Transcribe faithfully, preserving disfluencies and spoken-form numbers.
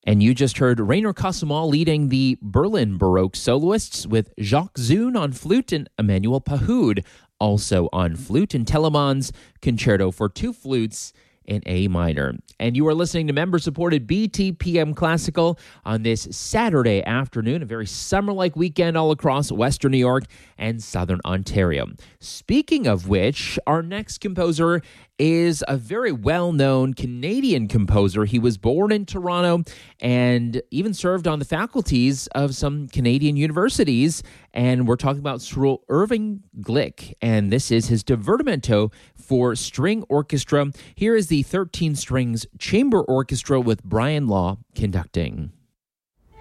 And you just heard Rainer Kossomal leading the Berlin Baroque soloists with Jacques Zune on flute and Emmanuel Pahud also on flute, and Telemann's Concerto for Two Flutes in A minor. And you are listening to member-supported B T P M Classical on this Saturday afternoon, a very summer-like weekend all across Western New York and Southern Ontario. Speaking of which, our next composer is a very well-known Canadian composer. He was born in Toronto and even served on the faculties of some Canadian universities. And we're talking about Cyril Irving Glick, and this is his Divertimento for string orchestra. Here is the thirteen strings chamber orchestra with Brian Law conducting.